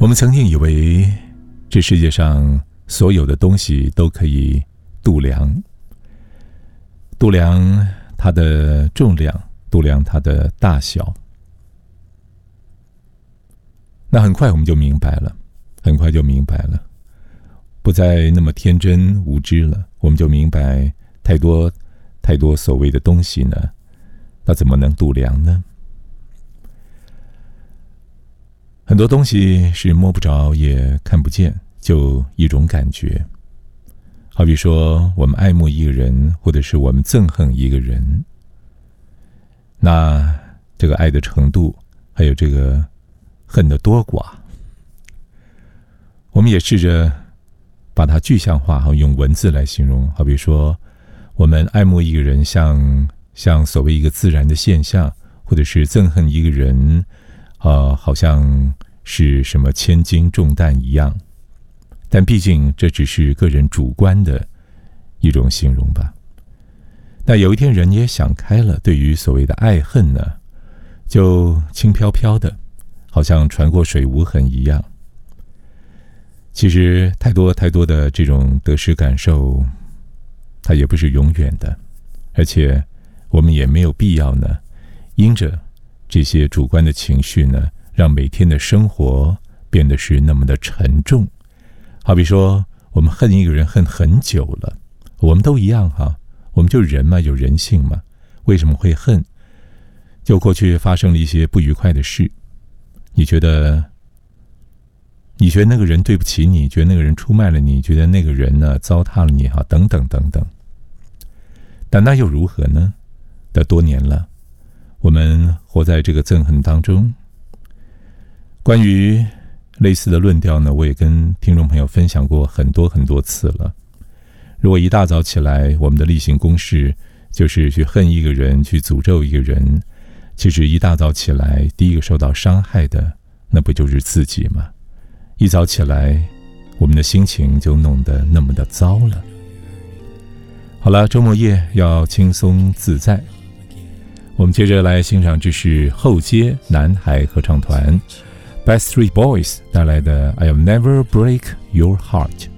我们曾经以为这世界上所有的东西都可以度量，度量它的重量，度量它的大小。那很快我们就明白了，不再那么天真无知了。我们就明白太多所谓的东西呢，那怎么能度量呢？很多东西是摸不着也看不见，就一种感觉。好比说我们爱慕一个人，或者是我们憎恨一个人，那这个爱的程度还有这个恨的多寡，我们也试着把它具象化，用文字来形容。好比说我们爱慕一个人像所谓一个自然的现象，或者是憎恨一个人好像是什么千斤重担一样，但毕竟这只是个人主观的一种形容吧。那有一天人也想开了，对于所谓的爱恨呢，就轻飘飘的，好像船过水无痕一样。其实太多的这种得失感受，它也不是永远的，而且我们也没有必要呢，因着这些主观的情绪呢，让每天的生活变得是那么的沉重。好比说我们恨一个人恨很久了，我们都一样我们就人嘛，有人性嘛，为什么会恨？就过去发生了一些不愉快的事，你觉得那个人对不起你，觉得那个人出卖了你，觉得那个人呢糟蹋了你等等等等。但那又如何呢？的多年了，我们活在这个憎恨当中。关于类似的论调呢，我也跟听众朋友分享过很多次了。如果一大早起来，我们的例行公事就是去恨一个人，去诅咒一个人，其实一大早起来，第一个受到伤害的，那不就是自己吗？一早起来，我们的心情就弄得那么的糟了。好了，周末夜要轻松自在，我们接着来欣赏，这是后街男孩合唱团 Backstreet Boys 带来的 I'll Never Break Your Heart。